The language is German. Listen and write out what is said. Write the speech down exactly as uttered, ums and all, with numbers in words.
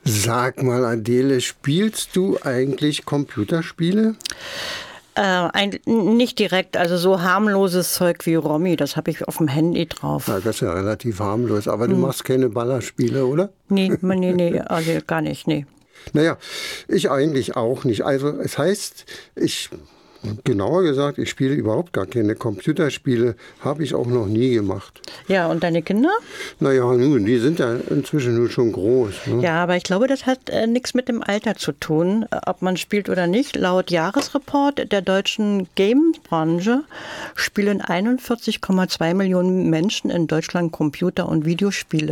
Sag mal, Adele, spielst du eigentlich Computerspiele? Äh, ein, nicht direkt, also so harmloses Zeug wie Romy, das habe ich auf dem Handy drauf. Ja, das ist ja relativ harmlos, aber hm. du machst keine Ballerspiele, oder? Nee, nee, nee, also gar nicht, nee. Naja, ich eigentlich auch nicht. Also es heißt, ich, genauer gesagt, ich spiele überhaupt gar keine Computerspiele, habe ich auch noch nie gemacht. Ja, und deine Kinder? Naja, nun, die sind ja inzwischen nun schon groß. Ne? Ja, aber ich glaube, das hat äh, nichts mit dem Alter zu tun, ob man spielt oder nicht. Laut Jahresreport der deutschen Game-Branche spielen einundvierzig Komma zwei Millionen Menschen in Deutschland Computer- und Videospiele.